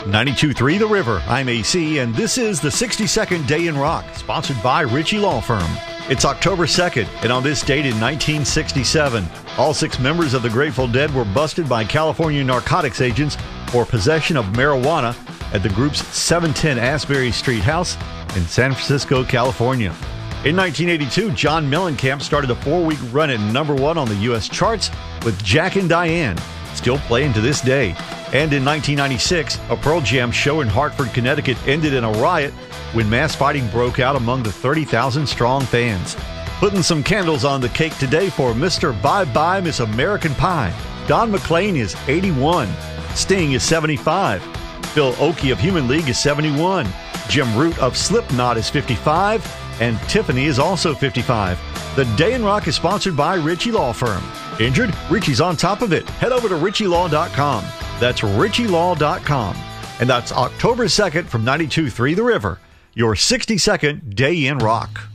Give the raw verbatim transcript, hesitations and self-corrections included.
ninety-two point three The River. I'm A C, and this is the sixty-second Day in Rock, sponsored by Ritchie Law Firm. It's October second, and on this date in nineteen sixty-seven, all six members of the Grateful Dead were busted by California narcotics agents for possession of marijuana at the group's seven ten Asbury Street house in San Francisco, California. In nineteen eighty-two, John Mellencamp started a four-week run at number one on the U S charts with Jack and Diane, still playing to this day. And in nineteen ninety-six, a Pearl Jam show in Hartford, Connecticut ended in a riot when mass fighting broke out among the thirty thousand strong fans. Putting some candles on the cake today for Mister Bye-Bye Miss American Pie. Don McLean is eighty-one. Sting is seventy-five. Phil Oakey of Human League is seventy-one. Jim Root of Slipknot is fifty-five. And Tiffany is also fifty-five. The Day in Rock is sponsored by Ritchie Law Firm. Injured? Ritchie's on top of it. Head over to ritchie law dot com. That's ritchie law dot com. And that's October second from ninety-two point three The River, your sixty-second Day in Rock.